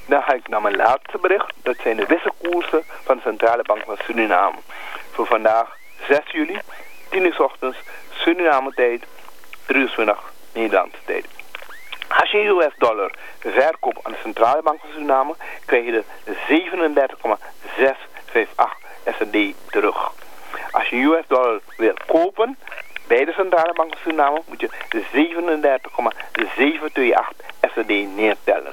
Dan ga ik naar mijn laatste bericht. Dat zijn de wisselkoersen van de Centrale Bank van Suriname. Voor vandaag 6 juli, 10 uur 's ochtends, Suriname tijd, 3 uur 's middags, Nederlandse tijd. Als je US dollar verkoopt aan de Centrale Bank van Suriname, krijg je de 37,658 SRD terug. Als je US dollar wil kopen bij de Centrale Bank van Suriname, moet je de 37,728 SRD neertellen.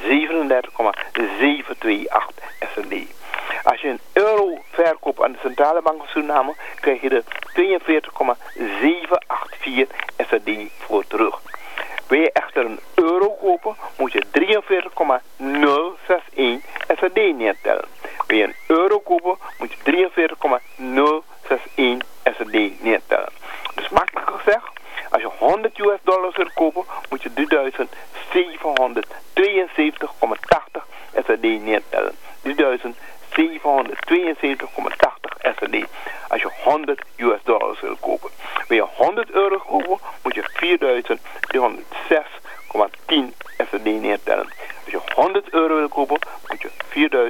37,728 SRD. Als je een euro verkoopt aan de Centrale Bank van Suriname, krijg je de 42,784 SRD voor terug. Wil je echter een euro kopen, moet je 43,061 SRD neertellen. Wil je een euro kopen, moet je 43,061 SRD neertellen. Dus makkelijk gezegd, als je 100 US dollars wil kopen, moet je 3772,80 SRD neertellen. 3772,80 SRD. Als je 100 US dollars wil kopen. Wil je 100 euro kopen, moet je 4306,10 SRD neertellen. Als je 100 euro wil kopen, moet je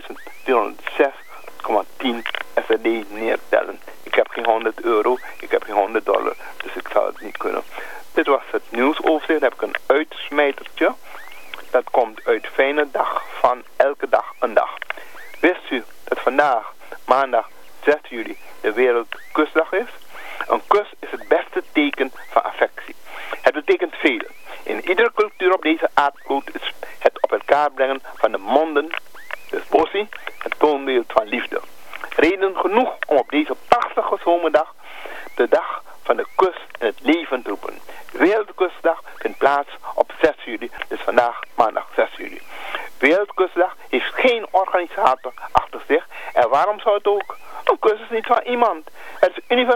4306,10 SRD neertellen. Ik heb geen 100 euro, ik heb geen 100 dollar, dus ik zal het niet kunnen. Dit was het nieuwsoverzicht. Dan heb ik een uitsmijtertje. Dat komt uit Fijne Dag van Elke Dag een Dag. Wist u dat vandaag, maandag 6 juli, de Wereldkusdag is? Een kus is het beste teken van affectie. Het betekent veel. In iedere cultuur op deze aardkloot is het op elkaar brengen van de monden, dus bossie, het toonbeeld van liefde. Reden genoeg om op deze prachtige zomerdag de dag van de kus in het leven te roepen. Wereldkusdag vindt plaats op 6 juli, dus vandaag maandag 6 juli. Wereldkusdag heeft geen organisator achter zich. En waarom zou het ook? Een kus is niet van iemand. Het is universeel.